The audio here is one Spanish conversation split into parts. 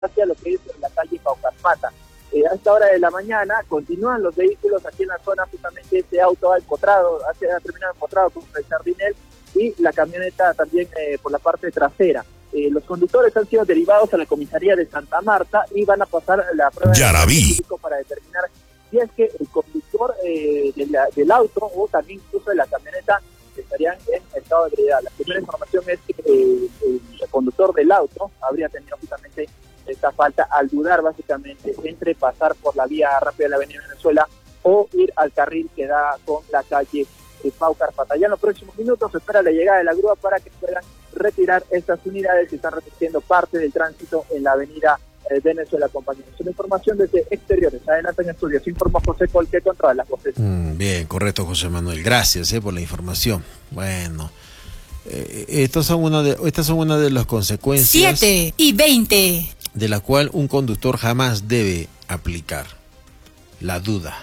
hacia lo que es la calle Paucarpata. A esta hora de la mañana continúan los vehículos aquí en la zona, justamente este auto ha terminado empotrado con el Sardinel y la camioneta también por la parte trasera. Los conductores han sido derivados a la comisaría de Santa Marta y van a pasar la prueba de para determinar si es que el conductor del auto o también incluso de la camioneta estarían en estado de ebriedad. La primera información es que el conductor del auto habría tenido justamente esta falta al dudar básicamente entre pasar por la vía rápida de la avenida Venezuela o ir al carril que da con la calle Paucarpata. Ya en los próximos minutos se espera la llegada de la grúa para que puedan retirar estas unidades que están resistiendo parte del tránsito en la avenida Venezuela, compañeros. Una información desde exteriores. Adelante en estudios. Informa José Colque contra las voces. Bien, correcto, José Manuel. Gracias por la información. Bueno, estas son una de las consecuencias. 7:20. De la cual un conductor jamás debe aplicar. La duda.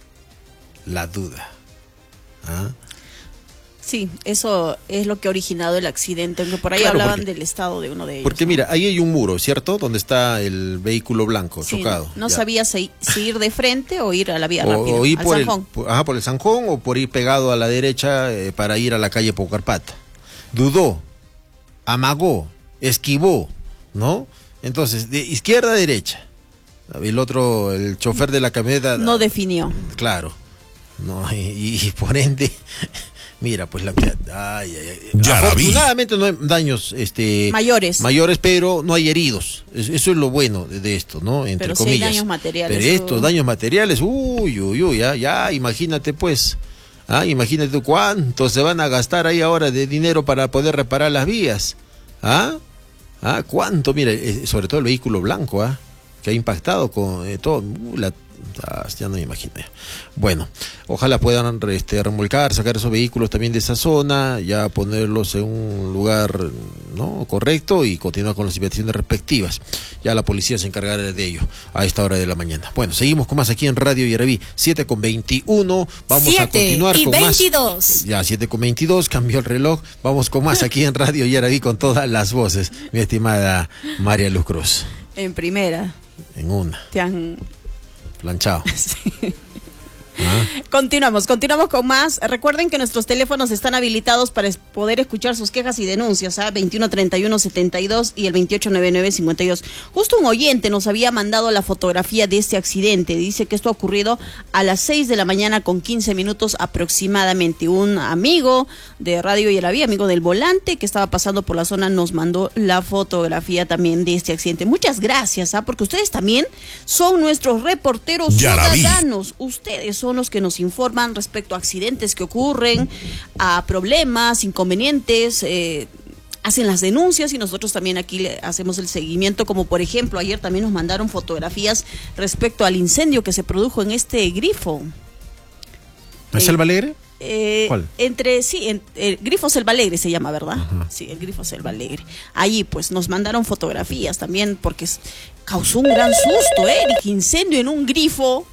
¿Ah? Sí, eso es lo que ha originado el accidente, aunque por ahí hablaban del estado de uno de ellos. Porque mira, ahí hay un muro, ¿cierto? Donde está el vehículo blanco chocado. No sabía si ir de frente o ir a la vía rápida, o ir por el Zanjón o por ir pegado a la derecha para ir a la calle Paucarpata. Dudó, amagó, esquivó, ¿no? Entonces, de izquierda a derecha. El chofer de la camioneta... No definió. Claro. No, y por ende... Mira, pues afortunadamente no hay daños mayores, pero no hay heridos. Eso es lo bueno de esto, ¿no? Entre pero comillas. Sí hay daños materiales. Pero estos daños materiales, ya, imagínate pues. Imagínate cuánto se van a gastar ahí ahora de dinero para poder reparar las vías. ¿Cuánto? Mira, sobre todo el vehículo blanco, que ha impactado con todo, ya no me imagino. Bueno, ojalá puedan remolcar, sacar esos vehículos también de esa zona, ya ponerlos en un lugar correcto y continuar con las investigaciones respectivas. Ya la policía se encargará de ello a esta hora de la mañana. Bueno, seguimos con más aquí en Radio Yaraví, 7:21. Vamos a continuar con 22. Más. Ya, 7:22, cambió el reloj. Vamos con más aquí en Radio Yaraví con todas las voces, mi estimada María Luz Cruz. En primera. En una. Te han... planchado. Sí. Continuamos con más. Recuerden que nuestros teléfonos están habilitados para poder escuchar sus quejas y denuncias, 2131-72 y el 2899-52. Justo un oyente nos había mandado la fotografía de este accidente. Dice que esto ha ocurrido a las 6 de la mañana con 15 minutos aproximadamente. Un amigo de Radio Yaraví, amigo del volante que estaba pasando por la zona, nos mandó la fotografía también de este accidente. Muchas gracias, porque ustedes también son nuestros reporteros ciudadanos. Ustedes son los que nos informan respecto a accidentes que ocurren, a problemas, inconvenientes, hacen las denuncias y nosotros también aquí le hacemos el seguimiento, como por ejemplo ayer también nos mandaron fotografías respecto al incendio que se produjo en este grifo. ¿Es Selva Alegre? ¿Cuál? El Grifo Selva Alegre se llama, ¿verdad? Uh-huh. Sí, el Grifo Selva Alegre. Allí pues nos mandaron fotografías también porque causó un gran susto, Eric, incendio en un grifo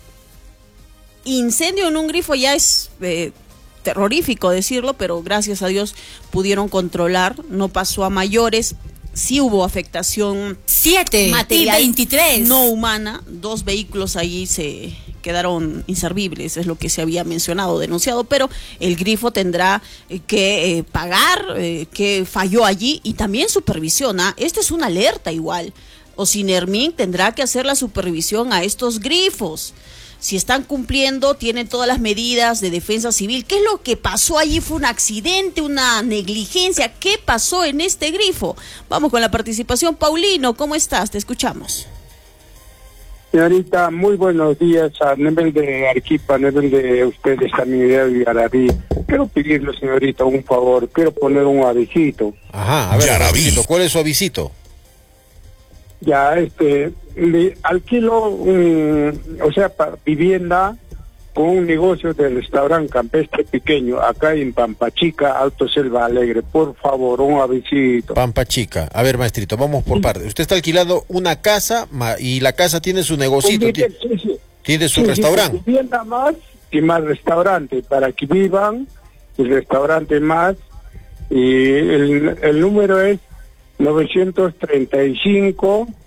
ya es terrorífico decirlo, pero gracias a Dios pudieron controlar, no pasó a mayores. Sí hubo afectación 7:23 no humana, 2 vehículos allí se quedaron inservibles, es lo que se había mencionado, denunciado, pero el grifo tendrá que pagar, que falló allí y también supervisiona. Esta es una alerta igual, Ocinermin tendrá que hacer la supervisión a estos grifos. Si están cumpliendo, tienen todas las medidas de defensa civil. ¿Qué es lo que pasó allí? ¿Fue un accidente, una negligencia? ¿Qué pasó en este grifo? Vamos con la participación. Paulino, ¿cómo estás? Te escuchamos. Señorita, muy buenos días a nivel de Arequipa, a nivel de ustedes también de Yaraví. Quiero pedirle, señorita, un favor. Quiero poner un avisito. Ajá, a ver, Yaraví. ¿Cuál es su avisito? Ya, le alquilo vivienda con un negocio de restaurante campestre pequeño acá en Pampachica, Alto Selva Alegre. Por favor, un avisito. Pampachica. A ver, maestrito, vamos por partes. Usted está alquilando una casa y la casa tiene su negocito, tiene su restaurante. Sí, vivienda más y más restaurante para que vivan, el restaurante más, y el número es 935